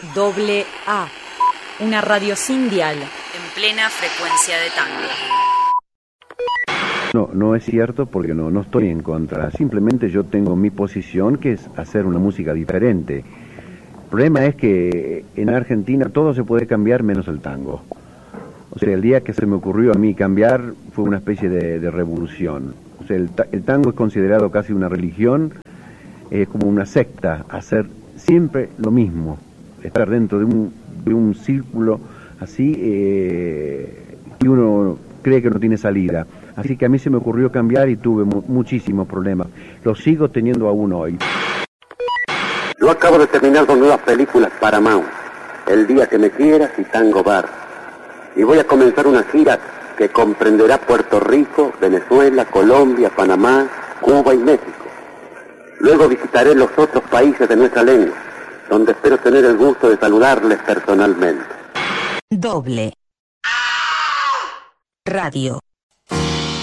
Doble A, una radio sin dial, en plena frecuencia de tango. No es cierto porque no estoy en contra, simplemente yo tengo mi posición que es hacer una música diferente. El problema es que en Argentina todo se puede cambiar menos el tango. O sea, el día que se me ocurrió a mí cambiar fue una especie de revolución. O sea, el tango es considerado casi una religión, es como una secta, hacer siempre lo mismo, estar dentro de un círculo así y uno cree que no tiene salida. Así que a mí se me ocurrió cambiar y tuve muchísimos problemas. Los sigo teniendo aún hoy. Yo acabo de terminar con nuevas películas Paramount, El día que me quieras y Tango Bar. Y voy a comenzar una gira que comprenderá Puerto Rico, Venezuela, Colombia, Panamá, Cuba y México. Luego visitaré los otros países de nuestra lengua, donde espero tener el gusto de saludarles personalmente. Doble Radio.